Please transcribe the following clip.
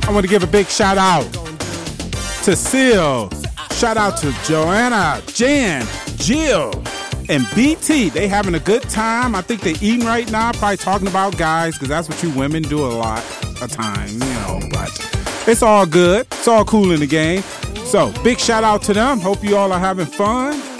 I want to give a big shout out to Seal. Shout out to Joanna, Jan, Jill, and BT. They having a good time. I think they eating right now, probably talking about guys, because that's what you women do a lot of times, but it's all good. It's all cool in the game. So big shout out to them. Hope you all are having fun.